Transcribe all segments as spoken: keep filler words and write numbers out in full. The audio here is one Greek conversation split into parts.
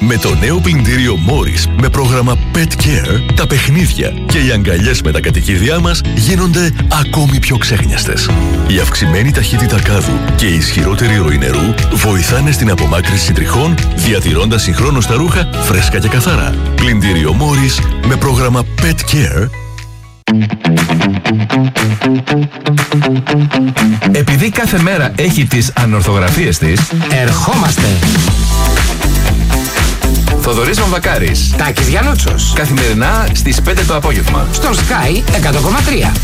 Με το νέο πλυντήριο Morris με πρόγραμμα Pet Care, τα παιχνίδια και οι αγκαλιές με τα κατοικίδια μας γίνονται ακόμη πιο ξέχνιαστες. Η αυξημένη ταχύτητα κάδου και η ισχυρότερη ροή νερού βοηθάνε στην απομάκρυνση τριχών, διατηρώντας συγχρόνως τα ρούχα φρέσκα και καθαρά. Πλυντήριο Morris με πρόγραμμα Pet Care. Επειδή κάθε μέρα έχει τις ανορθογραφίες της, ερχόμαστε. Θοδωρής Βαμβακάρης, Τάκης Γιαννούτσος. καθημερινά στις πέντε το απόγευμα. Στον Sky εκατό κόμμα τρία.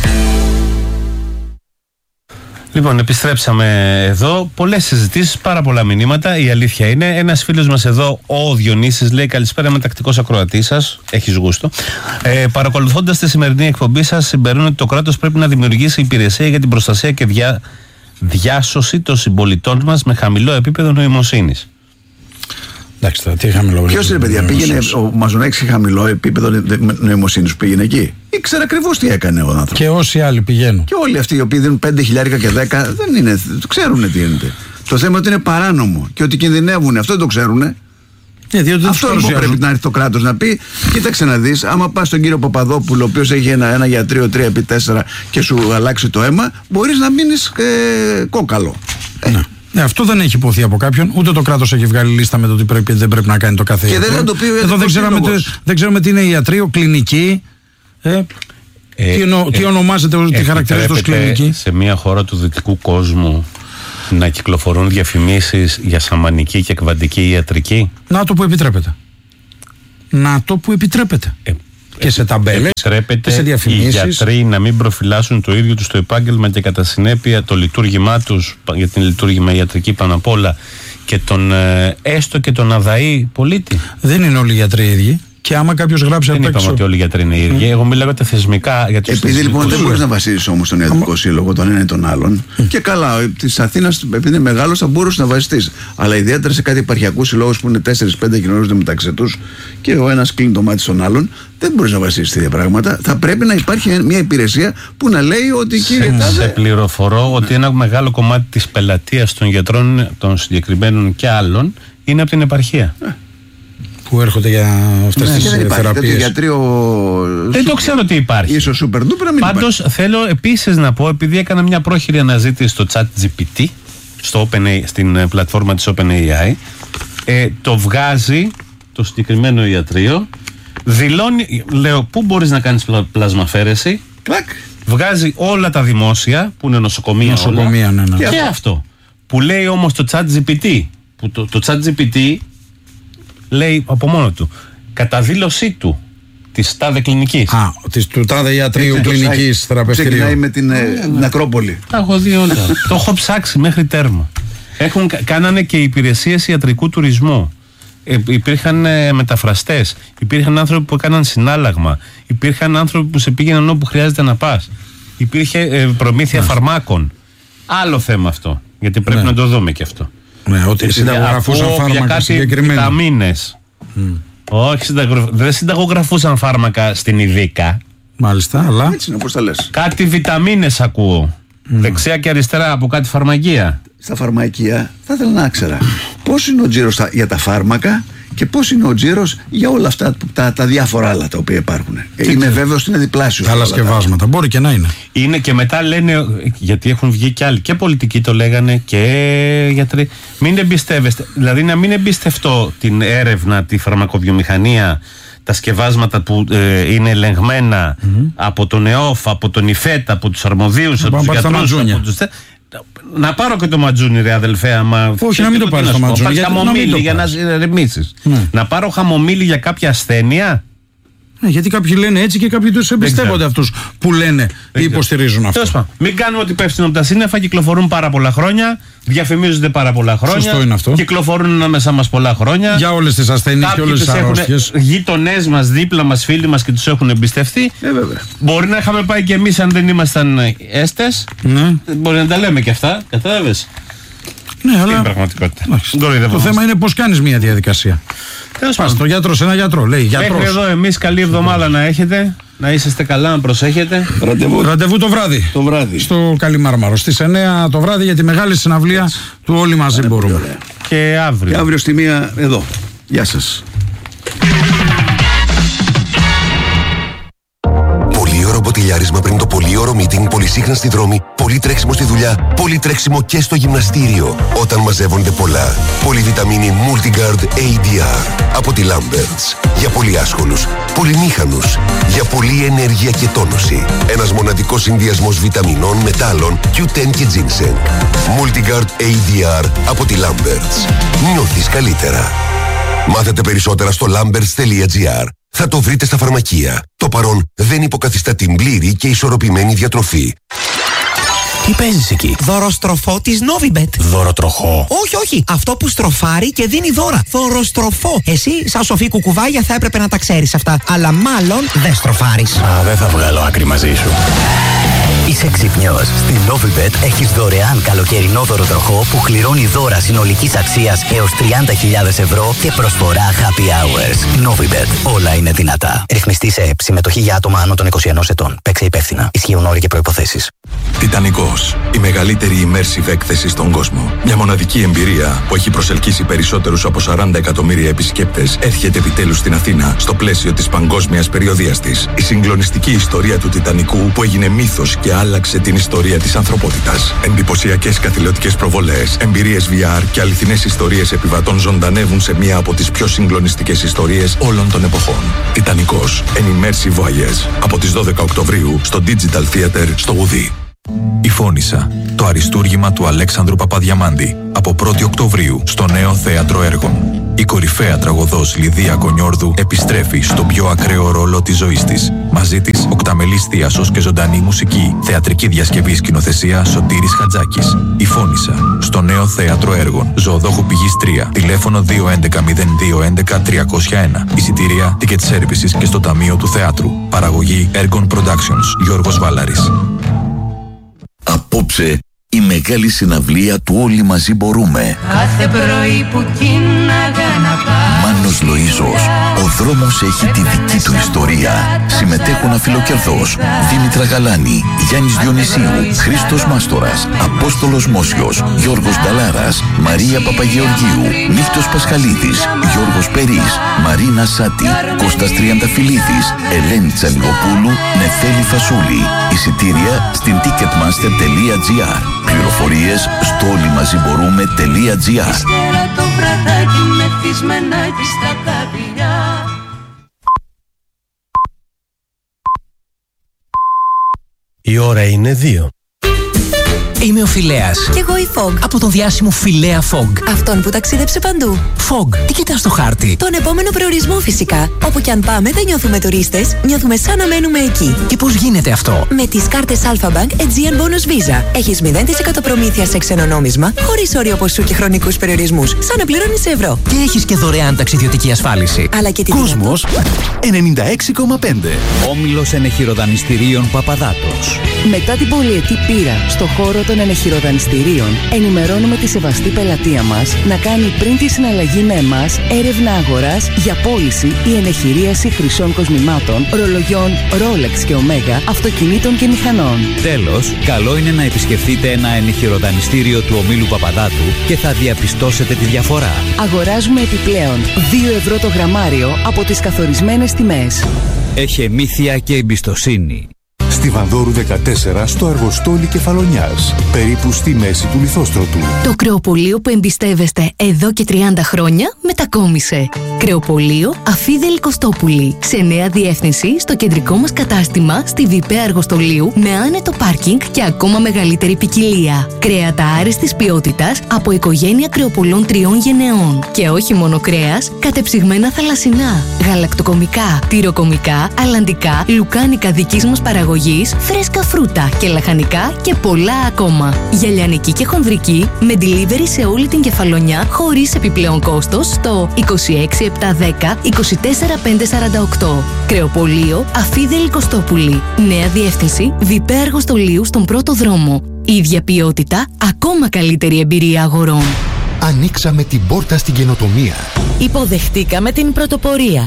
Λοιπόν, επιστρέψαμε εδώ. Πολλές συζητήσεις, πάρα πολλά μηνύματα. Η αλήθεια είναι, ένας φίλος μας εδώ, ο Διονύσης, λέει: καλησπέρα, είμαι τακτικός ακροατής σας. Έχεις γούστο. Ε, Παρακολουθώντας τη σημερινή εκπομπή σας, συμπεραίνω ότι το κράτος πρέπει να δημιουργήσει υπηρεσία για την προστασία και διά, διάσωση των συμπολιτών μας με χαμηλό επίπεδο νοημοσύνης. Εντάξει, τώρα τι χαμηλό. Ποιος είναι, παιδιά, πήγαινε ο Μαζονάκης σε χαμηλό επίπεδο νοημοσύνης που πήγαινε εκεί. Ήξερε ακριβώς τι έκανε ο άνθρωπος. Και όσοι άλλοι πηγαίνουν. Και όλοι αυτοί οι οποίοι δίνουν πέντε χιλιάρικα και δέκα δεν είναι, ξέρουν τι γίνεται. Το θέμα είναι ότι είναι παράνομο και ότι κινδυνεύουν. Αυτό δεν το ξέρουν. Ε, διότι αυτό λοιπόν πρέπει να έρθει το κράτος να πει: κοίταξε να δεις, άμα πας στον κύριο Παπαδόπουλο, ο οποίος έχει ένα, ένα γιατρείο τρία επί τέσσερα και σου αλλάξει το αίμα, μπορείς να μείνεις ε, κόκαλο. Ε. Ναι. Ναι, αυτό δεν έχει υποθεί από κάποιον, ούτε το κράτος έχει βγάλει λίστα με το τι πρέπει, δεν πρέπει να κάνει το κάθε και δεν θα το πει. Εδώ δεν ξέραμε, δεν ξέρουμε τι είναι ιατρείο, κλινική. Ε, ε, τι, εννο, ε, τι ονομάζεται, ε, τι χαρακτηρίζεται ως κλινική. Σε μια χώρα του δυτικού κόσμου να κυκλοφορούν διαφημίσεις για σαμανική και κβαντική ιατρική. Να το που επιτρέπεται. Να το που επιτρέπεται. Ε, και σε ταμπέλες και σε διαφημίσεις. Οι γιατροί να μην προφυλάσσουν το ίδιο τους το επάγγελμα και κατά συνέπεια το λειτουργήμά τους για την λειτουργήμα ιατρική πάνω απ' όλα και τον ε, έστω και τον αδαή πολίτη. Δεν είναι όλοι οι γιατροί οι ίδιοι. Και άμα κάποιος γράψει δεν είπαμε ότι όλοι οι γιατροί είναι οι ίδιοι. Mm. Εγώ μιλάω για τα θεσμικά. Για τους επειδή λοιπόν δεν μπορείς να βασίζεις όμως τον ιατρικό σύλλογο τον ένα ή τον άλλον. Mm. Και καλά, της Αθήνας, επειδή είναι μεγάλος, θα μπορούσε να βασιστείς. Αλλά ιδιαίτερα σε κάτι επαρχιακούς συλλόγους που είναι τέσσερις πέντε και γνωρίζονται μεταξύ τους και ο ένας κλείνει το μάτι στον άλλον, δεν μπορείς να βασίσεις τέτοια πράγματα. Θα πρέπει να υπάρχει μια υπηρεσία που να λέει ότι κύριε Τάδε. Σε πληροφορώ ότι ένα μεγάλο κομμάτι της πελατείας των γιατρών, των συγκεκριμένων και άλλων, είναι από την επαρχία. Ε. Που έρχονται για αυτές ναι, τις θεραπείες. Γιατρίο... Δεν το ξέρω τι υπάρχει. Ίσως super duper να μην Πάντως υπάρχει. θέλω επίσης να πω, επειδή έκανα μια πρόχειρη αναζήτηση στο ChatGPT, στο OpenAI, στην πλατφόρμα της OpenAI, ε, το βγάζει το συγκεκριμένο ιατρείο, δηλώνει, λέω, πού μπορείς να κάνεις πλασμαφέρεση, Κλακ. βγάζει όλα τα δημόσια, που είναι νοσοκομεία, νοσοκομεία όλα, ναι, ναι. και, και αυτό. αυτό. Που λέει όμως το ChatGPT, που το, το ChatGPT λέει από μόνο του, κατά δήλωσή του της τάδε κλινικής. Α, της, του τάδε ιατρίου κλινικής θεραπευτηρίου. Ξεκινάει με την, ε, την Ακρόπολη. Τα έχω δει όλα. Το έχω ψάξει μέχρι τέρμα. Έχουν, κάνανε και υπηρεσίες ιατρικού τουρισμού. Ε, υπήρχαν ε, μεταφραστές. Υπήρχαν άνθρωποι που έκαναν συνάλλαγμα. Υπήρχαν άνθρωποι που σε πήγαιναν όπου χρειάζεται να πας. Υπήρχε ε, προμήθεια ναι. φαρμάκων. Άλλο θέμα αυτό. Γιατί πρέπει ναι. να το δούμε και αυτό. Ναι, ότι συνταγογραφούσαν φάρμακα συγκεκριμένα. Βιταμίνες. Mm. Όχι, συνταγογραφ... δεν συνταγογραφούσαν φάρμακα στην Ειδίκα. Μάλιστα, αλλά. Έτσι είναι, πώς τα λες. Κάτι βιταμίνες ακούω. Mm. Δεξιά και αριστερά από κάτι φαρμακεία. Στα φαρμακεία θα ήθελα να ξέρω πώς είναι ο τζίρος για τα φάρμακα και πώς είναι ο τζίρος για όλα αυτά τα, τα διάφορα άλλα τα οποία υπάρχουν. Ε, είμαι βέβαιος ότι είναι διπλάσιο. Τα άλλα σκευάσματα. Μπορεί και να είναι. Είναι και μετά λένε, γιατί έχουν βγει και άλλοι, και πολιτικοί το λέγανε και γιατροί. Μην εμπιστεύεστε. Δηλαδή να μην εμπιστευτώ την έρευνα, τη φαρμακοβιομηχανία, τα σκευάσματα που ε, είναι ελεγμένα mm-hmm. από τον ΕΟΦ, από τον ΙΦΕΤ, από τους αρμοδίους, από τους γιατρούς. Από τους... Να πάρω και το ματζούνι, ρε αδελφέ, άμα. Όχι, να μην το πάρεις το ματζούνι. Για χαμομήλι για να ρεμίσεις. Ναι. Να πάρω χαμομήλι για κάποια ασθένεια. Ναι, γιατί κάποιοι λένε έτσι και κάποιοι τους εμπιστεύονται αυτούς που λένε ή υποστηρίζουν αυτό. Τέλος πάντων, μην κάνουμε ότι πέφτουν από τα σύννεφα, κυκλοφορούν πάρα πολλά χρόνια, διαφημίζονται πάρα πολλά χρόνια. Σωστό είναι αυτό. Κυκλοφορούν ανάμεσά μας πολλά χρόνια. Για όλες τις ασθένειες και όλες τις αρρώστιες. Γείτονές μας, δίπλα μας, φίλοι μας και τους έχουν εμπιστευτεί. Ε, βέβαια. Μπορεί να είχαμε πάει κι εμείς αν δεν ήμασταν έστες. Ναι. Μπορεί να τα λέμε κι αυτά, κατάλαβες. Ναι, αλλά. Είναι πραγματικότητα. Το θέμα είναι πώς κάνεις μια διαδικασία. Πας στο γιατρό, σε ένα γιατρό, λέει γιατρός. Μέχρι εδώ εμείς καλή εβδομάδα να έχετε, να είσαστε καλά, να προσέχετε. Ραντεβού, Ραντεβού το βράδυ. Το βράδυ. Στο Καλιμάρμαρο. Στις εννιά το βράδυ για τη μεγάλη συναυλία του Όλοι Μαζί Μπορούμε. Και αύριο. Και αύριο στη μία εδώ. Γεια σας. Πολύωρο μποτιλιάρισμα πριν το πολύωρο meeting, πολυσύχναστη δρόμη, πολύ τρέξιμο στη δουλειά, πολύ τρέξιμο και στο γυμναστήριο. Όταν μαζεύονται πολλά. Πολυβιταμίνη Multigard έι ντι αρ από τη Lamberts. Για πολύ άσχολους, πολυμήχανους, για πολλή ενέργεια και τόνωση. Ένας μοναδικός συνδυασμός βιταμινών, μετάλλων, κιου τεν και ginseng. Multigard έι ντι αρ από τη Lamberts. Νιώθεις καλύτερα. Μάθετε περισσότερα στο lamberts τελεία τζι άρ. Θα το βρείτε στα φαρμακεία. Το παρόν δεν υποκαθιστά την πλήρη και ισορροπημένη διατροφή. Τι παίζεις εκεί? Δωροστροφό της Novibet. Δωροτροχό? Όχι, όχι. Αυτό που στροφάρει και δίνει δώρα. Δωροστροφό. Εσύ, σαν σοφή κουκουβάγια, θα έπρεπε να τα ξέρεις αυτά. Αλλά μάλλον δεν στροφάρεις. Α, δεν θα βγάλω άκρη μαζί σου. Είσαι ξυπνιός. Στην Novibet έχεις δωρεάν καλοκαιρινό δωροτροχό που κληρώνει δώρα συνολικής αξίας έως τριάντα χιλιάδες ευρώ και προσφορά happy hours. Novibet. Όλα είναι δυνατά. Ρυθμιστή σε ΕΠ. Συμμετοχή για άτομα άνω των είκοσι ενός ετών. Παίξε υπεύθυνα. Ισχύουν όροι και προϋποθέσεις. Τιτανικός. Η μεγαλύτερη immersive έκθεση στον κόσμο. Μια μοναδική εμπειρία που έχει προσελκύσει περισσότερους από σαράντα εκατομμύρια επισκέπτες έρχεται επιτέλους στην Αθήνα στο πλαίσιο της παγκόσμιας περιοδείας της. Η συγκλονιστική ιστορία του Τιτανικού που έγινε μύθος και άλλαξε την ιστορία της ανθρωπότητας. Εντυπωσιακές καθηλωτικές προβολές, εμπειρίες βι αρ και αληθινές ιστορίες επιβατών ζωντανεύουν σε μία από τις πιο συγκλονιστικές ιστορίες όλων των εποχών. Τιτανικός. An immersive voyage. Από τις δώδεκα Οκτωβρίου στο Digital Theater στο Ουδί. Η Φώνισσα, το αριστούργημα του Αλέξανδρου Παπαδιαμάντη, από πρώτη Οκτωβρίου στο Νέο Θέατρο Έργων. Η κορυφαία τραγωδός Λιδία Κονιόρδου επιστρέφει στον πιο ακραίο ρόλο της ζωής της. Μαζί της, οκταμελής θίασος και ζωντανή μουσική. Θεατρική διασκευή σκηνοθεσία Σωτήρης Χατζάκης. Η Φώνισσα, στο Νέο Θέατρο Έργων. Ζωοδόχου Πηγής τρία. Τηλέφωνο δύο έντεκα μηδέν δύο έντεκα τριακόσια ένα. Εισιτήρια, ticket services και στο Ταμείο του Θεάτρου. Παραγωγή Έργων Productions. Γιώργος Βάλαρης. Απόψε η μεγάλη συναυλία του Όλοι Μαζί Μπορούμε. Κάθε πρωί που κίναγα να πάω. Μάνος Λοΐζος. Ο δρόμος έχει τη δική του ιστορία. Συμμετέχουν Αφιλοκερδός, Δήμητρα Γαλάνη, Γιάννης Διονυσίου, Χρήστος Μάστορας, Απόστολος Μόσιος, Γιώργος Νταλάρας, Μαρία Παπαγεωργίου, Νύχτος Πασχαλίδης, Γιώργος Περής, Μαρίνα Σάτη, Κώστας Τριανταφυλλίδης, Ελένη Τσαλιγοπούλου, Νεφέλη Φασούλη. Εισιτήρια στην ticketmaster τελεία τζι άρ. Πληροφορίες στο όλοιμαζιμπορούμε τελεία τζι άρ. Η ώρα είναι δύο. Είμαι ο Φιλέας. Κι εγώ η Fog. Από τον διάσημο Φιλέα Fog. Αυτόν που ταξίδεψε παντού. Fog, τι κοιτάς στο χάρτη? Τον επόμενο προορισμό φυσικά. Όπου κι αν πάμε δεν νιώθουμε τουρίστες, νιώθουμε σαν να μένουμε εκεί. Και πώς γίνεται αυτό? Με τις κάρτες Alpha Bank Aegean Bonus Visa. Έχεις μηδέν τοις εκατό προμήθεια σε ξένο νόμισμα, χωρίς όριο ποσού και χρονικούς περιορισμούς. Σαν να πληρώνεις ευρώ. Και έχεις και δωρεάν ταξιδιωτική ασφάλιση. Αλλά και την Κόσμος ενενήντα έξι κόμμα πέντε. Όμιλος Ενεχειροδανιστηρίων Παπαδάτος. Μετά την πολυετή πείρα στο χώρο των ενεχειροδανιστηρίων, ενημερώνουμε τη σεβαστή πελατεία μας να κάνει πριν τη συναλλαγή με εμάς έρευνα αγοράς για πώληση ή ενεχειρίαση χρυσών κοσμημάτων, ρολογιών Rolex και Omega, αυτοκινήτων και μηχανών. Τέλος, καλό είναι να επισκεφτείτε ένα ενεχειροδανιστήριο του ομίλου Παπαδάτου και θα διαπιστώσετε τη διαφορά. Αγοράζουμε επιπλέον δύο ευρώ το γραμμάριο από τις καθορισμένες τιμές. Εχεμήθεια και εμπιστοσύνη. Στη Βανδόρου δεκατέσσερα στο Αργοστόλι Κεφαλονιάς, περίπου στη μέση του Λιθόστρωτου. Το κρεοπωλείο που εμπιστεύεστε εδώ και τριάντα χρόνια μετακόμισε. Κρεοπωλείο Αφίδελη Κωστόπουλη. Σε νέα διεύθυνση στο κεντρικό μας κατάστημα στη Βιπέ Αργοστολίου με άνετο πάρκινγκ και ακόμα μεγαλύτερη ποικιλία. Κρέατα άριστης ποιότητας από οικογένεια κρεοπωλών τριών γενεών. Και όχι μόνο κρέας, κατεψυγμένα θαλασσινά, γαλακτοκομικά, τυροκομικά, αλλαντικά, λουκάνικα δικής μας παραγωγής, φρέσκα φρούτα και λαχανικά και πολλά ακόμα. Για λιανική και χονδρική με delivery σε όλη την Κεφαλονιά χωρίς επιπλέον κόστος στο είκοσι έξι επτακόσια δέκα είκοσι τέσσερα πεντακόσια σαράντα οκτώ. Κρεοπωλείο Αφίδελη Κωστόπουλη. Νέα διεύθυνση Βιπέ Αργοστολίου στον πρώτο δρόμο. Ίδια ποιότητα, ακόμα καλύτερη εμπειρία αγορών. Ανοίξαμε την πόρτα στην καινοτομία. Υποδεχτήκαμε την πρωτοπορία.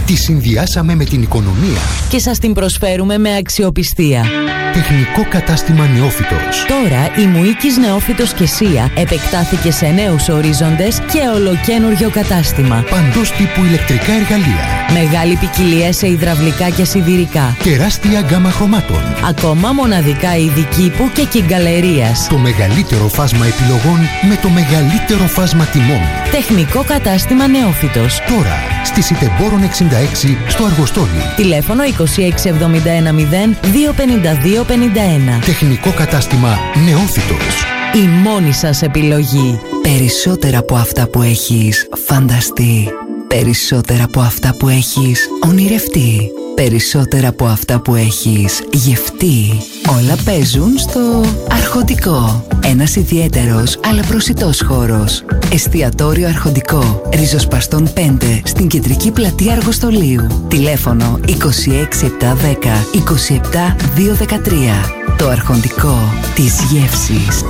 Τη συνδυάσαμε με την οικονομία και σας την προσφέρουμε με αξιοπιστία. Τεχνικό κατάστημα Νεόφυτος. Τώρα η Μουίκης Νεόφυτος και Σία επεκτάθηκε σε νέους ορίζοντες και ολοκένουργιο κατάστημα. Παντός τύπου ηλεκτρικά εργαλεία. Μεγάλη ποικιλία σε υδραυλικά και σιδηρικά. Τεράστια γκάμα χρωμάτων. Ακόμα μοναδικά είδη κήπου και κυγκαλερίας. Το μεγαλύτερο φάσμα επιλογών με το μεγαλύτερο φάσμα τιμών. Τεχνικό κατάστημα Νεόφυτος. Τώρα στη Σιτεμπόρων εξήντα έξι στο Αργοστόλι. Τηλέφωνο είκοσι έξι εβδομήντα ένα μηδέν δύο πενήντα δύο πενήντα ένα. Τεχνικό κατάστημα Νεόφυτος. Η μόνη σας επιλογή. Περισσότερα από αυτά που έχεις φανταστεί. Περισσότερα από αυτά που έχεις ονειρευτεί. Περισσότερα από αυτά που έχεις γευτεί. Όλα παίζουν στο Αρχοντικό. Ένας ιδιαίτερος αλλά προσιτός χώρος. Εστιατόριο Αρχοντικό. Ριζοσπαστών πέντε στην κεντρική πλατεία Αργοστολίου. Τηλέφωνο είκοσι έξι επτακόσια δέκα είκοσι επτά διακόσια δεκατρία. Το Αρχοντικό της γεύσης.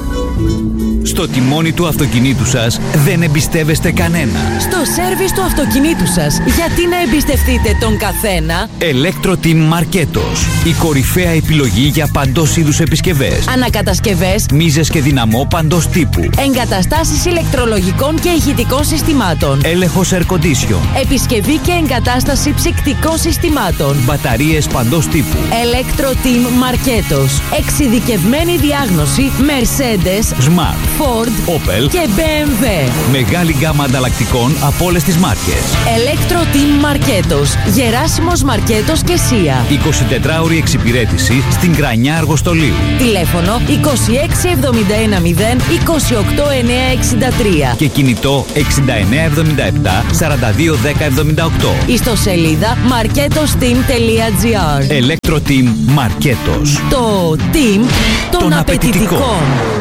Στο τιμόνι του αυτοκινήτου σας δεν εμπιστεύεστε κανένα. Στο σέρβις του αυτοκινήτου σας, γιατί να εμπιστευτείτε τον καθένα? Electro Team Marketos. Η κορυφαία επιλογή για παντός είδους επισκευές. Ανακατασκευές, μίζες και δυναμό παντός τύπου. Εγκαταστάσεις ηλεκτρολογικών και ηχητικών συστημάτων. Έλεγχος air condition. Επισκευή και εγκατάσταση ψυκτικών συστημάτων. Μπαταρίες παντός τύπου. Electro Team Marketos. Εξειδικευμένη διάγνωση Mercedes, Smart, Ford, Opel και μπι εμ ντάμπλιου. Μεγάλη γκάμα ανταλλακτικών από όλες τις μάρκες. Electro Team Marketos. Γεράσιμος Μαρκέτος και Σία. εικοσιτετράωρη εξυπηρέτηση στην Κρανιά Αργοστολίου. Τηλέφωνο είκοσι έξι εβδομήντα ένα μηδέν είκοσι οκτώ εννιακόσια εξήντα τρία. Και κινητό εξήντα εννέα εβδομήντα επτά σαράντα δύο δέκα εβδομήντα οκτώ. Ιστοσελίδα marketosteam τελεία τζι άρ. Electro Team Marketos. Το team των, των απαιτητικών.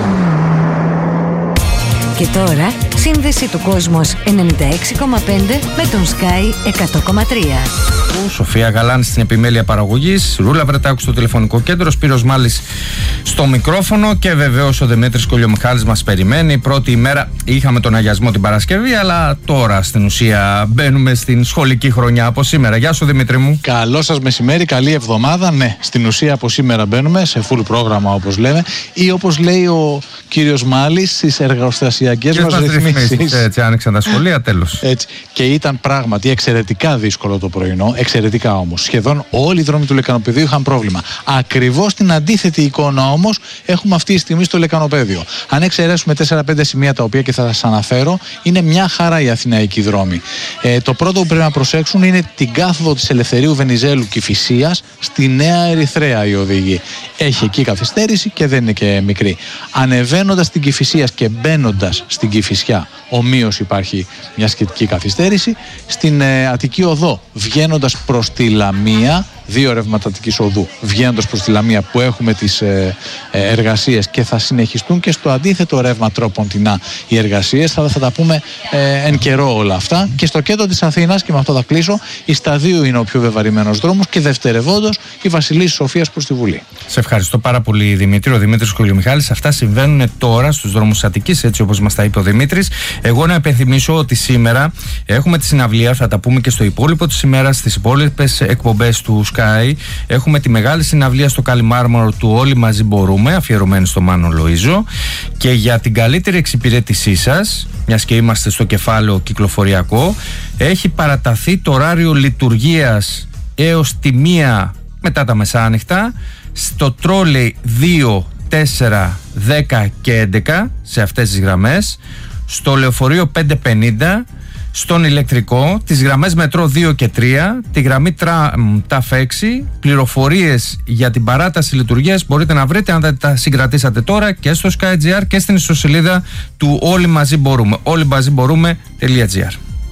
Και τώρα, σύνδεση του Κόσμος ενενήντα έξι κόμμα πέντε με τον Sky εκατό κόμμα τρία. Σοφία Γαλάνη στην επιμέλεια παραγωγής, Ρούλα Βρετάκου στο τηλεφωνικό κέντρο, Σπύρος Μάλης στο μικρόφωνο και βεβαίως ο Δημήτρης Κολιομιχάλης μας περιμένει. Πρώτη ημέρα είχαμε τον αγιασμό την Παρασκευή, αλλά τώρα στην ουσία μπαίνουμε στην σχολική χρονιά από σήμερα. Γεια σου Δημήτρη μου. Καλό σας μεσημέρι, καλή εβδομάδα. Ναι, στην ουσία από σήμερα μπαίνουμε σε full πρόγραμμα όπως λέμε, ή όπως λέει ο κύριος Μάλης στις εργοστασιακές μας ρυθμίσεις. Έτσι άνοιξαν τα σχολεία, τέλος. Έτσι. Και ήταν πράγματι εξαιρετικά δύσκολο το πρωινό. Εξαιρετικά όμως. Σχεδόν όλοι οι δρόμοι του Λεκανοπεδίου είχαν πρόβλημα. Ακριβώς την αντίθετη εικόνα όμως έχουμε αυτή τη στιγμή στο Λεκανοπέδιο. Αν εξαιρέσουμε τέσσερα πέντε σημεία τα οποία και θα σας αναφέρω, είναι μια χαρά η αθηναϊκή δρόμη. Ε, το πρώτο που πρέπει να προσέξουν είναι την κάθοδο της Ελευθερίου Βενιζέλου Κηφισίας στη Νέα Ερυθρέα η οδηγή. Έχει εκεί καθυστέρηση και δεν είναι και μικρή. Ανεβαίνοντας την Κηφισίας και μπαίνοντας στην Κηφισιά, ομοίως υπάρχει μια σχετική καθυστέρηση. Στην ε, Αττική Οδό, βγαίνοντας προς τη Λαμία, δύο ρεύματα Αττικής Οδού, βγαίνοντας προς τη Λαμία που έχουμε τις ε, ε, εργασίες και θα συνεχιστούν και στο αντίθετο ρεύμα Τρόποντινά οι εργασίες. Θα, θα τα πούμε ε, εν καιρό όλα αυτά. Και στο κέντρο της Αθήνας, και με αυτό θα κλείσω, η Σταδίου είναι ο πιο βεβαρημένος δρόμος και δευτερευόντως η Βασιλής Σοφίας προς τη Βουλή. Σε ευχαριστώ πάρα πολύ Δημήτρη. Ο Δημήτρης Κολιομιχάλης. Αυτά συμβαίνουν τώρα στους δρόμους της Αττικής, έτσι όπως μας τα είπε ο Δημήτρης. Εγώ να υπενθυμίσω ότι σήμερα έχουμε τη συναυλία, θα τα πούμε και στο υπόλοιπο της ημέρας, στις υπόλοιπες εκπομπές του Sky. Έχουμε τη μεγάλη συναυλία στο Καλιμάρμαρο του Όλοι Μαζί Μπορούμε, αφιερωμένη στο Μάνο Λοΐζο. Και για την καλύτερη εξυπηρέτησή σας, μιας και είμαστε στο κεφάλαιο κυκλοφοριακό, έχει παραταθεί το ωράριο λειτουργίας έως τη μία μετά τα μεσάνυχτα στο τρόλεϊ δύο, τέσσερα, δέκα και έντεκα, σε αυτές τις γραμμές, στο λεωφορείο πεντακόσια πενήντα, στον ηλεκτρικό, τις γραμμές μετρό δύο και τρία, τη γραμμή τραμ ταφ έξι. Πληροφορίες για την παράταση λειτουργίας μπορείτε να βρείτε, αν δεν τα συγκρατήσατε τώρα, και στο Sky.gr και στην ιστοσελίδα του Όλοι Μαζί Μπορούμε, όλοι μαζί μπορούμε.gr.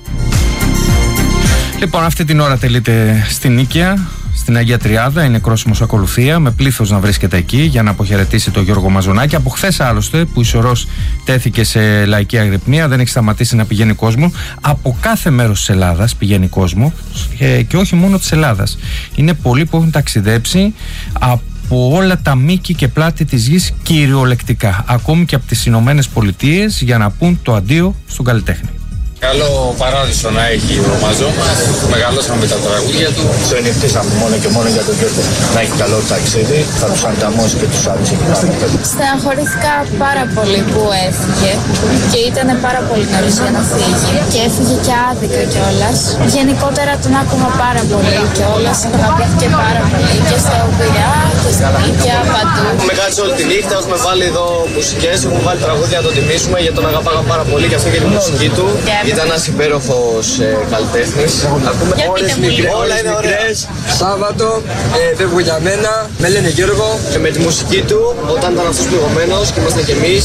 Λοιπόν, αυτή την ώρα τελείται στην Νίκαια, στην Αγία Τριάδα, η νεκρόσιμος ακολουθία, με πλήθος να βρίσκεται εκεί για να αποχαιρετήσει τον Γιώργο Μαζονάκη. Από χθες άλλωστε, που η Σωρός τέθηκε σε λαϊκή αγρυπνία, δεν έχει σταματήσει να πηγαίνει κόσμο. Από κάθε μέρος της Ελλάδας πηγαίνει κόσμο, και, και όχι μόνο της Ελλάδας. Είναι πολλοί που έχουν ταξιδέψει από όλα τα μήκη και πλάτη της γης, κυριολεκτικά, ακόμη και από τις Ηνωμένες Πολιτείες, για να πούν το αντίο στον καλλιτέχνη. Καλό παράδεισο να έχει ο Μαζό. Μεγαλώσαμε με τα τραγούδια του. Το ενευτήσαμε μόνο και μόνο για τον Γιώργο. Να έχει καλό ταξίδι. Θα τους ανταμώσει και τους άλλους εκεί πάνω. Στεναχωρήθηκα πάρα πολύ που έφυγε και ήταν πάρα πολύ νωρίς για να φύγει. Και έφυγε και άδικα κιόλας. Γενικότερα τον άκουγα πάρα πολύ κιόλας. Αγαπήθηκε πάρα πολύ και στα Οβυρά και στα Νίκια παντού. Έχουμε κάτσει όλη τη νύχτα. Έχουμε βάλει εδώ μουσικές. Έχουμε βάλει τραγούδια να τον τιμήσουμε γιατί τον αγαπάγα πάρα πολύ και αυτή και τη μουσική του. Ήταν ένας υπέροχος ε, καλλιτέχνης. Ακούμε ώρες μικρές, όλα είναι ωραίες. Σάββατο, ε, φεύγω για μένα, με λένε Γιώργο. Και με τη μουσική του, όταν ήταν αυτός πληγωμένος και ήμασταν κι εμείς.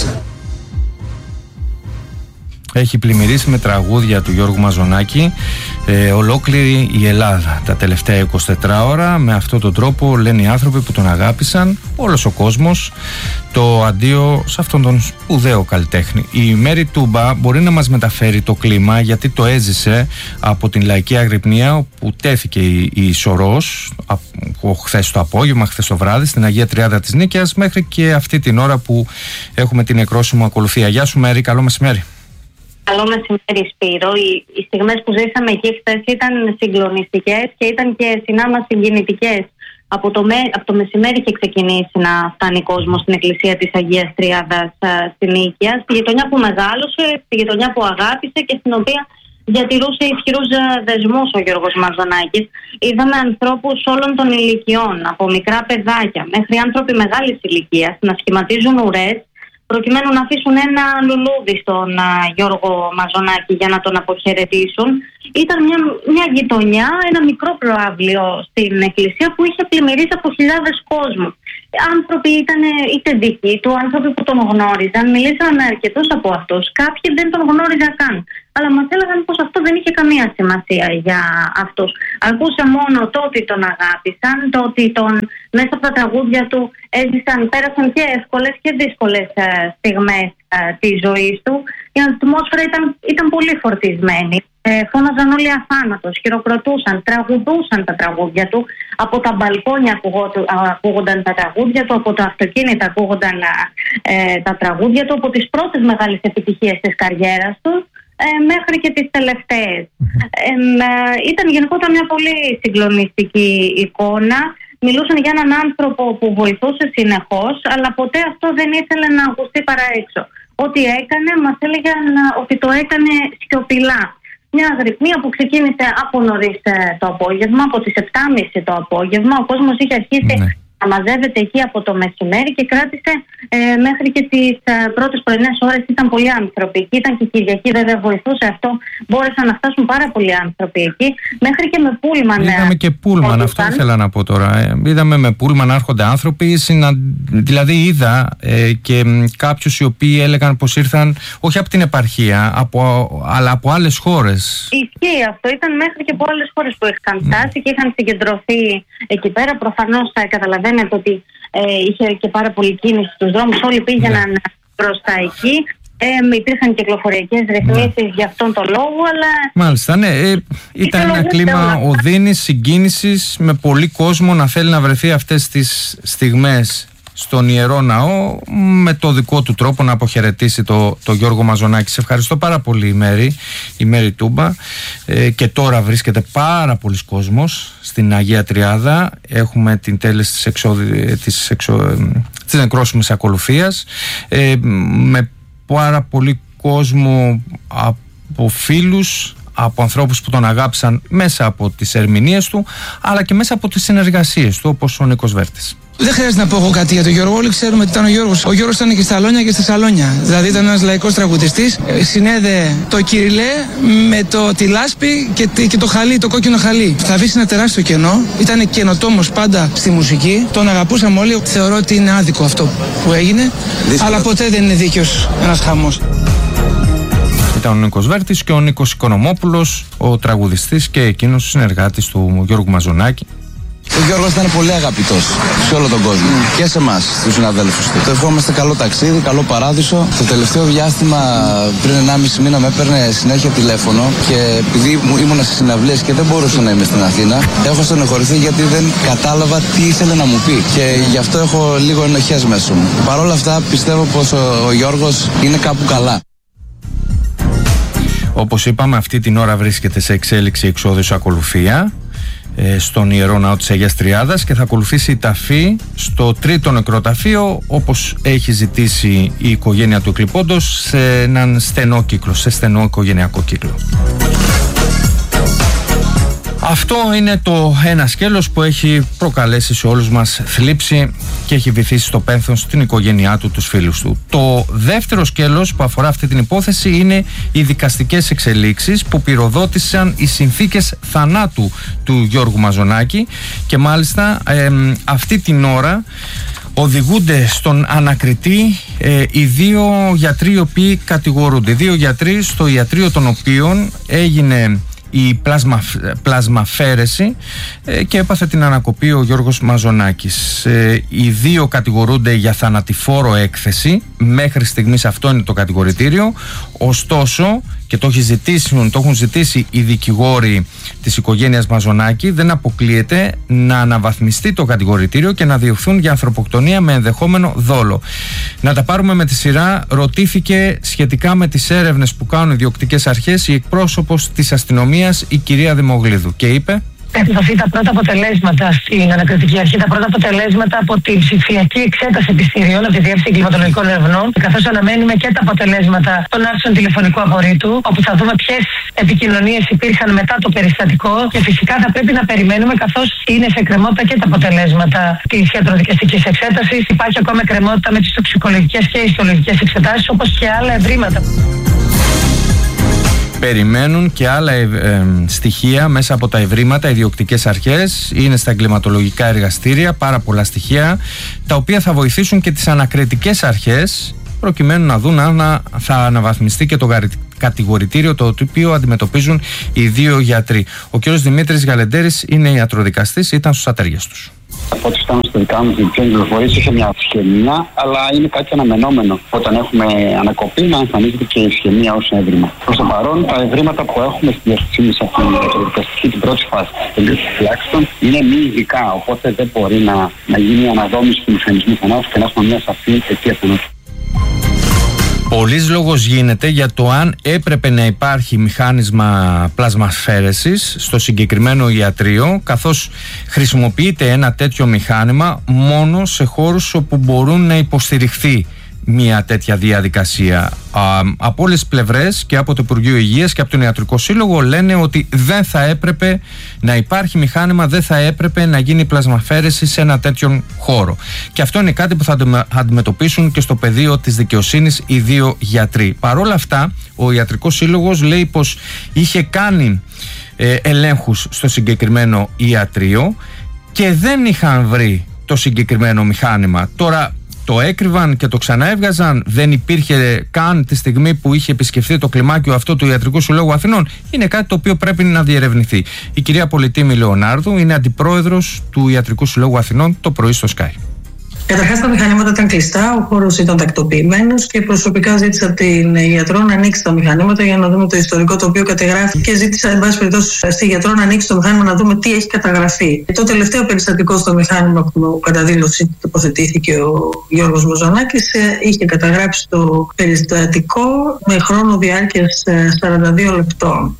Έχει πλημμυρίσει με τραγούδια του Γιώργου Μαζονάκη ε, ολόκληρη η Ελλάδα τα τελευταία είκοσι τέσσερις ώρα. Με αυτόν τον τρόπο λένε οι άνθρωποι που τον αγάπησαν, όλος ο κόσμος, το αντίο σε αυτόν τον σπουδαίο καλλιτέχνη. Η Μέρη Τούμπα μπορεί να μας μεταφέρει το κλίμα, γιατί το έζησε από την Λαϊκή Αγρυπνία, όπου τέθηκε η, η Σωρός από χθες το απόγευμα, χθες το βράδυ, στην Αγία Τριάδα της Νίκαιας, μέχρι και αυτή την ώρα που έχουμε την εκρόσιμο ακολουθία. Γεια σου Μέρη, καλό μεσημέρι. Καλό μεσημέρι Σπύρο. Οι, οι στιγμές που ζήσαμε εκεί χθες ήταν συγκλονιστικές και ήταν και συνάμα συγκινητικές. Από το, με, από το μεσημέρι είχε ξεκινήσει να φτάνει κόσμο στην εκκλησία της Αγίας Τριάδας στην Νίκαια, στη γειτονιά που μεγάλωσε, στη γειτονιά που αγάπησε και στην οποία διατηρούσε ισχυρούς δεσμούς ο Γιώργος Μαζονάκης. Είδαμε ανθρώπους όλων των ηλικιών, από μικρά παιδάκια μέχρι άνθρωποι μεγάλης ηλικίας, να σχηματίζουν ουρές προκειμένου να αφήσουν ένα λουλούδι στον α, Γιώργο Μαζονάκη για να τον αποχαιρετήσουν. Ήταν μια, μια γειτονιά, ένα μικρό προαύλιο στην εκκλησία που είχε πλημμυρίσει από χιλιάδες κόσμου. Άνθρωποι ήταν είτε δικοί του, άνθρωποι που τον γνώριζαν. Μιλήσαμε με αρκετούς από αυτούς. Κάποιοι δεν τον γνώριζαν καν. Αλλά μας έλεγαν πως αυτό δεν είχε καμία σημασία για αυτούς. Αρκούσε μόνο το ότι τον αγάπησαν, το ότι τον, μέσα από τα τραγούδια του έζησαν, πέρασαν και εύκολες και δύσκολες ε, στιγμές ε, της ζωής του. Η ατμόσφαιρα ήταν, ήταν πολύ φορτισμένη. Ε, φώναζαν όλοι αθάνατος, χειροκροτούσαν, τραγουδούσαν τα τραγούδια του. Από τα μπαλκόνια ακούγονταν τα τραγούδια του, από τα αυτοκίνητα ακούγονταν ε, τα τραγούδια του, από τις πρώτες μεγάλες επιτυχίες της καριέρας του ε, μέχρι και τις τελευταίες. Ε, ε, ήταν γενικότερα μια πολύ συγκλονιστική εικόνα. Μιλούσαν για έναν άνθρωπο που βοηθούσε συνεχώς, αλλά ποτέ αυτό δεν ήθελε να ακουστεί παρά έξω. Ό,τι έκανε, μας έλεγαν ότι το έκανε σιωπηλά. Μια αγρυπνία που ξεκίνησε από νωρίς το απόγευμα, από τις επτά και μισή το απόγευμα. Ο κόσμος είχε αρχίσει ναι. να μαζεύεται εκεί από το μεσημέρι και κράτησε ε, μέχρι και τις ε, πρώτες πρωινές ώρες. Ήταν πολλοί άνθρωποι εκεί. Ήταν και η Κυριακή, βέβαια βοηθούσε αυτό. Μπόρεσαν να φτάσουν πάρα πολλοί άνθρωποι εκεί. Μέχρι και με πούλμαν. Είδαμε και πούλμαν, αυτό ήθελα να πω τώρα. Ε, είδαμε με πούλμαν να έρχονται άνθρωποι. Συνα... Δηλαδή είδα ε, και κάποιους οι οποίοι έλεγαν πως ήρθαν όχι από την επαρχία, από, αλλά από άλλες χώρες. Ισχύει αυτό. Ήταν μέχρι και από άλλες χώρες που είχαν φτάσει mm. και είχαν συγκεντρωθεί εκεί πέρα. Προφανώς θα καταλαβαίνετε ότι ε, είχε και πάρα πολύ κίνηση στους δρόμους. Όλοι πήγαιναν ναι. προς τα εκεί. Ε, υπήρχαν κυκλοφοριακές ρυθμίσεις ναι. για αυτόν τον λόγο, αλλά... Μάλιστα, ναι. Ε, ήταν ένα κλίμα οδύνης, συγκίνησης, με πολύ κόσμο να θέλει να βρεθεί αυτές τις στιγμές στον Ιερό Ναό με το δικό του τρόπο να αποχαιρετήσει το, το Γιώργο Μαζονάκη. Σε ευχαριστώ πάρα πολύ η Μέρη, η Μέρη Τούμπα. Ε, και τώρα βρίσκεται πάρα πολλοί κόσμος στην Αγία Τριάδα. Έχουμε την τέλεση της, εξο, της, εξο, της νεκρόσιμης ακολουθίας ε, με πάρα πολύ κόσμο από φίλους, από ανθρώπους που τον αγάπησαν μέσα από τις ερμηνείες του, αλλά και μέσα από τις συνεργασίες του, όπως ο Νίκος Βέρτης. Δεν χρειάζεται να πω εγώ κάτι για τον Γιώργο. Όλοι ξέρουμε ότι ήταν ο Γιώργος. Ο Γιώργος ήταν και στα Αλόνια και στα Σαλόνια. Δηλαδή ήταν ένας λαϊκός τραγουδιστής. Συνέδε το Κυριλέ με το τη λάσπη και, και το χαλί, το κόκκινο χαλί. Θα αφήσει ένα τεράστιο κενό. Ήταν καινοτόμος πάντα στη μουσική. Τον αγαπούσαμε όλοι. Θεωρώ ότι είναι άδικο αυτό που έγινε. Δύσκολα. Αλλά ποτέ δεν είναι δίκαιος ένας χαμός. Ήταν ο Νίκος Βέρτης και ο Νίκος Οικονομόπουλος, ο τραγουδιστής και εκείνος ο συνεργάτης του Γιώργου Μαζονάκη. Ο Γιώργος ήταν πολύ αγαπητός σε όλο τον κόσμο mm. και σε εμάς, στους συναδέλφους του. Το ευχόμαστε καλό ταξίδι, καλό παράδεισο. Το τελευταίο διάστημα, πριν ενάμιση μήνα, με έπαιρνε συνέχεια τηλέφωνο και επειδή ήμουν σε συναυλίες και δεν μπορούσα να είμαι στην Αθήνα, έχω στενοχωρηθεί γιατί δεν κατάλαβα τι ήθελε να μου πει. Και γι' αυτό έχω λίγο ενοχές μέσα μου. Παρ' όλα αυτά, πιστεύω πως ο, ο Γιώργος είναι κάπου καλά. Όπως είπαμε, αυτή την ώρα βρίσκεται σε εξέλιξη εξόδιος ακολουθία στον Ιερό Ναό της Αγίας Τριάδας και θα ακολουθήσει η ταφή στο τρίτο νεκροταφείο, όπως έχει ζητήσει η οικογένεια του εκλειπώντος, σε έναν στενό κύκλο, σε στενό οικογενειακό κύκλο. Αυτό είναι το ένα σκέλος που έχει προκαλέσει σε όλους μας θλίψη και έχει βυθίσει στο πένθος στην οικογένειά του, τους φίλους του. Το δεύτερο σκέλος που αφορά αυτή την υπόθεση είναι οι δικαστικές εξελίξεις που πυροδότησαν οι συνθήκες θανάτου του Γιώργου Μαζονάκη και μάλιστα ε, αυτή την ώρα οδηγούνται στον ανακριτή ε, οι δύο γιατροί οι οποίοι κατηγορούνται. Δύο γιατροί στο ιατρείο των οποίων έγινε η πλάσμα, πλασμαφαίρεση ε, και έπαθε την ανακοπή ο Γιώργος Μαζονάκης. Ε, οι δύο κατηγορούνται για θανατηφόρο έκθεση. Μέχρι στιγμής αυτό είναι το κατηγορητήριο. Ωστόσο, και το, ζητήσουν, το έχουν ζητήσει οι δικηγόροι της οικογένειας Μαζονάκη, δεν αποκλείεται να αναβαθμιστεί το κατηγορητήριο και να διωχθούν για ανθρωποκτονία με ενδεχόμενο δόλο. Να τα πάρουμε με τη σειρά. Ρωτήθηκε σχετικά με τις έρευνες που κάνουν οι διοκτικές αρχές η εκπρόσωπος της αστυνομίας, η κυρία Δημογλίδου, και είπε: Έχουν δοθεί τα πρώτα αποτελέσματα στην ανακριτική αρχή, τα πρώτα αποτελέσματα από την ψηφιακή εξέταση επιστηρίων από τη Διεύθυνση Εγκληματολογικών Ερευνών, καθώς αναμένουμε και τα αποτελέσματα των άρθρων τηλεφωνικού απορρίτου, όπου θα δούμε ποιες επικοινωνίες υπήρχαν μετά το περιστατικό και φυσικά θα πρέπει να περιμένουμε, καθώς είναι σε εκκρεμότητα και τα αποτελέσματα της ιατροδικαστικής εξέτασης. Υπάρχει ακόμα εκκρεμότητα με τις τοξικολογικές και ιστολογικές εξετάσεις, όπως και άλλα ευρήματα. Περιμένουν και άλλα ε, ε, στοιχεία μέσα από τα ευρήματα, οι διοκτικές αρχές. Είναι στα εγκληματολογικά εργαστήρια πάρα πολλά στοιχεία, τα οποία θα βοηθήσουν και τις ανακριτικές αρχές προκειμένου να δουν αν θα αναβαθμιστεί και το κατηγορητήριο το οποίο αντιμετωπίζουν οι δύο γιατροί. Ο κ. Δημήτρης Γαλεντέρης είναι ιατροδικαστής, ήταν στους ατέριες τους. Από ό,τι φτάνουν στο δικά μου την πληροφορία, είχε μια σχεμία, αλλά είναι κάτι αναμενόμενο. Όταν έχουμε ανακοπή, να εμφανίζεται και η σχεμία ως έβριμα. Προς το παρόν, τα ευρήματα που έχουμε στη διαστησίμη σε αυτήν την δικαστική την πρώτη φάση τουλάχιστον είναι μη ειδικά. Οπότε δεν μπορεί να, να γίνει αναδόμηση του μηχανισμού θανάτου και να έχουμε μια σαφή αιτία θανάτου. Πολύς λόγος γίνεται για το αν έπρεπε να υπάρχει μηχάνισμα πλασμασφαίρεσης στο συγκεκριμένο ιατρείο, καθώς χρησιμοποιείται ένα τέτοιο μηχάνημα μόνο σε χώρους όπου μπορούν να υποστηριχθεί μια τέτοια διαδικασία. Α, από όλες τις πλευρές, και από το Υπουργείο Υγείας και από τον Ιατρικό Σύλλογο, λένε ότι δεν θα έπρεπε να υπάρχει μηχάνημα, δεν θα έπρεπε να γίνει πλασμαφαίρεση σε ένα τέτοιον χώρο. Και αυτό είναι κάτι που θα αντιμετωπίσουν και στο πεδίο της δικαιοσύνης οι δύο γιατροί. Παρ' όλα αυτά, ο Ιατρικός Σύλλογος λέει πως είχε κάνει ε, ελέγχους στο συγκεκριμένο ιατρείο και δεν είχαν βρει το συγκεκριμένο μηχάνημα. Τώρα το έκρυβαν και το ξαναέβγαζαν, δεν υπήρχε καν τη στιγμή που είχε επισκεφθεί το κλιμάκιο αυτό του Ιατρικού Συλλόγου Αθηνών. Είναι κάτι το οποίο πρέπει να διερευνηθεί. Η κυρία Πολιτήμη Λεωνάρδου είναι αντιπρόεδρος του Ιατρικού Συλλόγου Αθηνών, το πρωί στο Sky. Καταρχάς, τα μηχανήματα ήταν κλειστά, ο χώρος ήταν τακτοποιημένος και προσωπικά ζήτησα από την γιατρό να ανοίξει τα μηχανήματα για να δούμε το ιστορικό το οποίο κατεγράφει και ζήτησα, εν πάση περιπτώσει, στη γιατρό να ανοίξει το μηχάνημα να δούμε τι έχει καταγραφεί. Το τελευταίο περιστατικό στο μηχάνημα που κατά δήλωση τοποθετήθηκε ο Γιώργος Μαζονάκης είχε καταγράψει το περιστατικό με χρόνο διάρκειας σαράντα δύο λεπτών.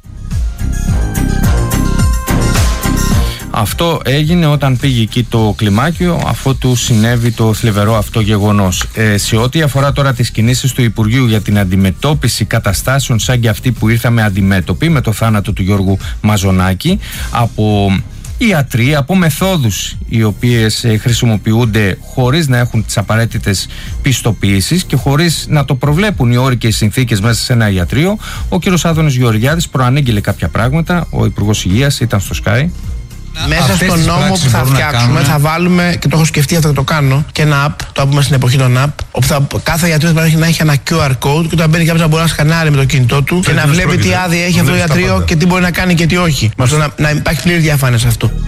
Αυτό έγινε όταν πήγε εκεί το κλιμάκιο, αφότου συνέβη το θλιβερό αυτό γεγονός. Ε, σε ό,τι αφορά τώρα τις κινήσεις του Υπουργείου για την αντιμετώπιση καταστάσεων σαν και αυτή που ήρθαμε αντιμέτωποι με το θάνατο του Γιώργου Μαζονάκη, από ιατροί, από μεθόδους οι οποίες ε, χρησιμοποιούνται χωρίς να έχουν τις απαραίτητες πιστοποιήσεις και χωρίς να το προβλέπουν οι όροι και οι συνθήκες μέσα σε ένα ιατρείο, ο κ. Άδωνης Γεωργιάδης προανήγγειλε κάποια πράγματα. Ο Υπουργός Υγείας ήταν στο Sky. Μέσα στον νόμο που θα φτιάξουμε θα βάλουμε, και το έχω σκεφτεί αυτό και το κάνω, και ένα app, το πούμε στην εποχή των app, όπου θα, κάθε ιατρός θα έχει να έχει ένα κιου αρ code και όταν μπαίνει κάποιος να μπορεί να σκανάρει με το κινητό του και να βλέπει τι άδεια έχει αυτό το ιατρείο και τι μπορεί να κάνει και τι όχι. Με αυτό να, να υπάρχει πλήρη διαφάνεια σε αυτό.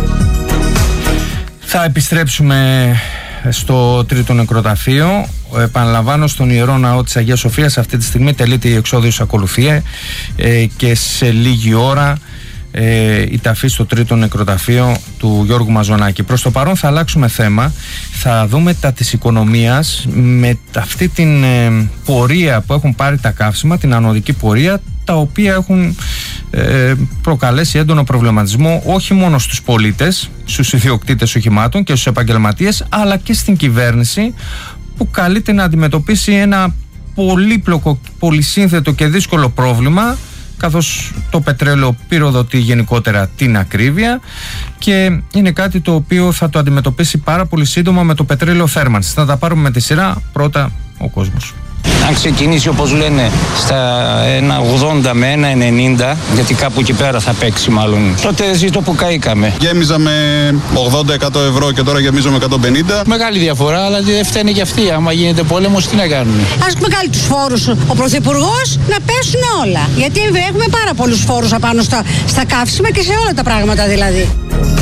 Θα επιστρέψουμε στο τρίτο νεκροταφείο. Επαναλαμβάνω, στον Ιερό Ναό της Αγίας Σοφίας αυτή τη στιγμή τελείται η εξόδιος ακολουθία ε, και σε λίγη ώρα Ε, η ταφή στο τρίτο νεκροταφείο του Γιώργου Μαζονάκη. Προς το παρόν θα αλλάξουμε θέμα. Θα δούμε τα της οικονομίας με αυτή την ε, πορεία που έχουν πάρει τα καύσιμα, την ανωδική πορεία, τα οποία έχουν ε, προκαλέσει έντονο προβληματισμό όχι μόνο στους πολίτες, στους ιδιοκτήτες οχημάτων και στους επαγγελματίες, αλλά και στην κυβέρνηση, που καλείται να αντιμετωπίσει ένα πολύπλοκο, πολυσύνθετο και δύσκολο πρόβλημα, καθώς το πετρέλαιο πυροδοτεί γενικότερα την ακρίβεια και είναι κάτι το οποίο θα το αντιμετωπίσει πάρα πολύ σύντομα με το πετρέλαιο θέρμανσης. Θα τα πάρουμε με τη σειρά. Πρώτα ο κόσμος. Αν ξεκινήσει όπως λένε στα ένα ογδόντα με ένα ενενήντα, γιατί κάπου εκεί πέρα θα παίξει μάλλον, τότε ζήτω που καήκαμε. Γέμιζα με ογδόντα εκατό ευρώ και τώρα γεμίζω με εκατόν πενήντα. Μεγάλη διαφορά, αλλά δεν φταίνε και αυτοί. Άμα γίνεται πόλεμος, τι να κάνουμε. Ας βγάλει τους φόρους ο Πρωθυπουργός να πέσουν όλα. Γιατί έχουμε πάρα πολλούς φόρους απάνω στα, στα καύσιμα και σε όλα τα πράγματα δηλαδή.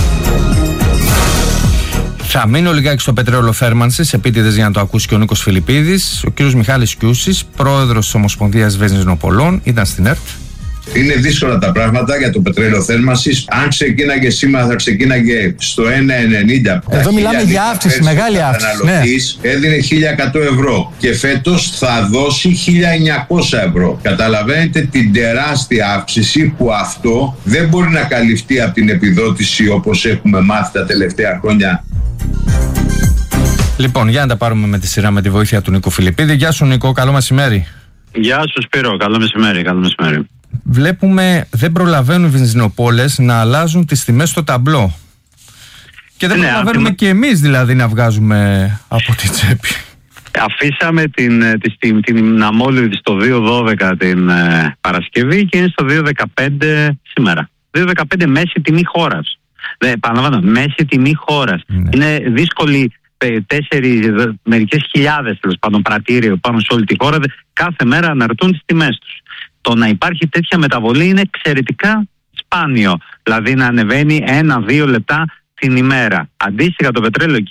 Θα μείνω λιγάκι στο πετρέλαιο θέρμανσης, επίτηδες για να το ακούσει και ο Νίκος Φιλιππίδης. Ο κύριος Μιχάλης Κιούσης, πρόεδρος της Ομοσπονδίας Βενζινοπολών, ήταν στην ΕΡΤ. Είναι δύσκολα τα πράγματα για το πετρέλαιο θέρμανσης. Αν ξεκίναγε σήμερα, θα ξεκίναγε στο ένα ενενήντα. Εδώ μιλάμε για αύξηση, μεγάλη αύξηση. Ναι. Έδινε χίλια εκατό ευρώ και φέτος θα δώσει χίλια εννιακόσια ευρώ. Καταλαβαίνετε την τεράστια αύξηση που αυτό δεν μπορεί να καλυφθεί από την επιδότηση όπως έχουμε μάθει τα τελευταία χρόνια. Λοιπόν, για να τα πάρουμε με τη σειρά με τη βοήθεια του Νίκου Φιλιππίδη. Γεια σου Νίκο, καλό μεσημέρι. Γεια σου Σπύρο, καλό μεσημέρι, καλό μεσημέρι. Βλέπουμε δεν προλαβαίνουν οι βενζινοπόλες να αλλάζουν τις τιμές στο ταμπλό. Και δεν ναι, προλαβαίνουμε και εμείς δηλαδή να βγάζουμε από την τσέπη. Αφήσαμε την, την, την, την αμόλυδη στο δύο δώδεκα την ε, Παρασκευή και είναι στο δύο δεκαπέντε σήμερα. δύο δεκαπέντε μέση τιμή χώρας. Δεν, επαναλαμβάνω, μέση τιμή χώρας. Ναι. Είναι δύσκολη. Τέσσερις, μερικές χιλιάδες τέλος πάντων πρατήριο πάνω σε όλη τη χώρα κάθε μέρα αναρτούν τις τιμές τους. Το να υπάρχει τέτοια μεταβολή είναι εξαιρετικά σπάνιο. Δηλαδή να ανεβαίνει ένα-δύο λεπτά την ημέρα. Αντίστοιχα το πετρέλαιο